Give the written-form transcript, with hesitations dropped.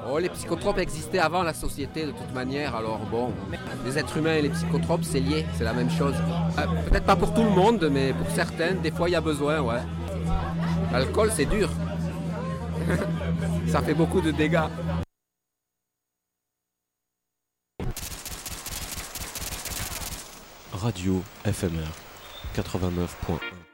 Oh, les psychotropes existaient avant la société de toute manière, alors bon, les êtres humains et les psychotropes, c'est lié, c'est la même chose. Peut-être pas pour tout le monde, mais pour certaines, des fois il y a besoin, ouais. L'alcool, c'est dur. Ça fait beaucoup de dégâts. Radio FMR 89.1